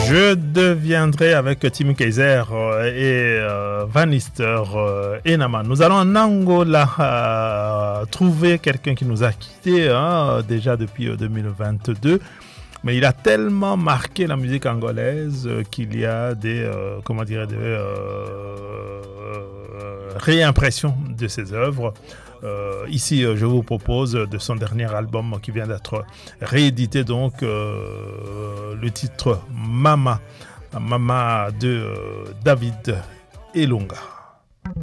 Je deviendrai avec Tim Kaiser et Vanister et Naman. Nous allons en Angola trouver quelqu'un qui nous a quittés déjà depuis 2022. Mais il a tellement marqué la musique angolaise qu'il y a des réimpressions de ses œuvres. Ici, je vous propose de son dernier album qui vient d'être réédité, donc le titre Mama de David Elonga.